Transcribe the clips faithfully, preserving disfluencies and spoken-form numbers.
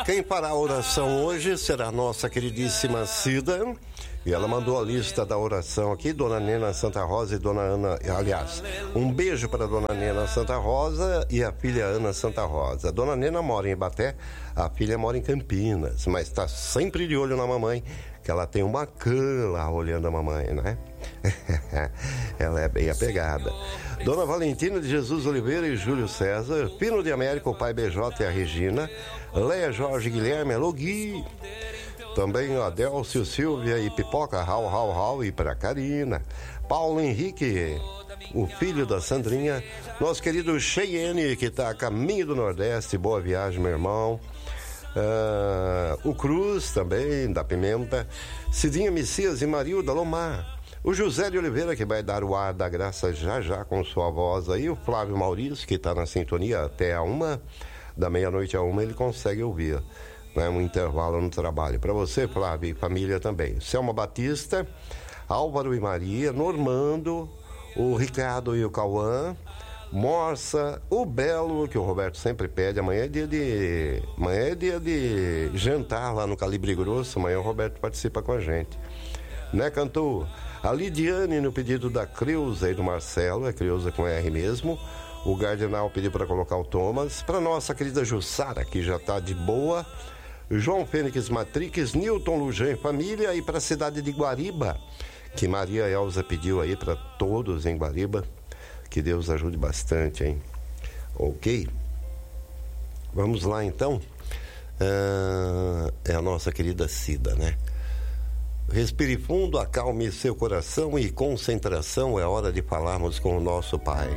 Quem fará a oração hoje será a nossa queridíssima Cida. E ela mandou a lista da oração aqui, Dona Nena Santa Rosa e Dona Ana. Aliás, um beijo para Dona Nena Santa Rosa e a filha Ana Santa Rosa. A Dona Nena mora em Ibaté, a filha mora em Campinas, mas está sempre de olho na mamãe, que ela tem uma cã lá olhando a mamãe, né? Ela é bem apegada. Dona Valentina de Jesus Oliveira e Júlio César, Pino de América, o pai B J e a Regina, Leia Jorge Guilherme, alô Gui. Também a Delcio Silvia e Pipoca, Rau, Rau, Rau e para Karina. Paulo Henrique, o filho da Sandrinha. Nosso querido Cheyenne, que está a caminho do Nordeste. Boa viagem, meu irmão. Uh, o Cruz também, da Pimenta. Cidinha Messias e Marilda Lomar. O José de Oliveira, que vai dar o ar da graça já já com sua voz aí. O Flávio Maurício, que está na sintonia até a uma, da meia-noite a uma, ele consegue ouvir. Né, um intervalo no trabalho. Para você, Flávio, e família também. Selma Batista, Álvaro e Maria, Normando, o Ricardo e o Cauã, Morsa, o Belo, que o Roberto sempre pede. Amanhã é dia de. Amanhã é dia de jantar lá no Calibre Grosso. Amanhã o Roberto participa com a gente. Né, cantor? A Lidiane no pedido da Creuza e do Marcelo, é Creuza com R mesmo. O Gardenal pediu para colocar o Thomas. Para nossa querida Jussara, que já está de boa. João Fênix Matrix, Newton Lujan família, e para a cidade de Guariba, que Maria Elza pediu aí para todos em Guariba, que Deus ajude bastante, hein? Ok? Vamos lá então. Ah, é a nossa querida Cida, né? Respire fundo, acalme seu coração e concentração, é hora de falarmos com o nosso Pai.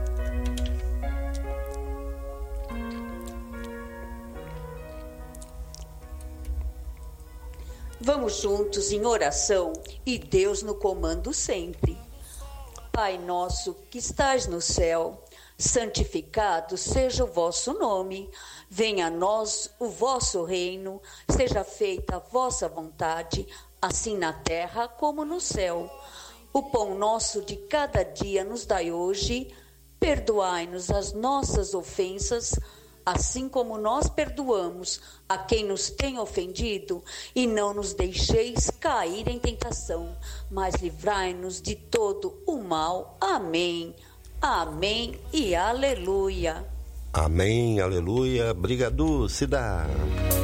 Vamos juntos em oração e Deus no comando sempre. Pai nosso que estás no céu, santificado seja o vosso nome. Venha a nós o vosso reino, seja feita a vossa vontade, assim na terra como no céu. O pão nosso de cada dia nos dai hoje, perdoai-nos as nossas ofensas, assim como nós perdoamos a quem nos tem ofendido, e não nos deixeis cair em tentação, mas livrai-nos de todo o mal. Amém. Amém e aleluia. Amém, aleluia. Brigadu, Cida.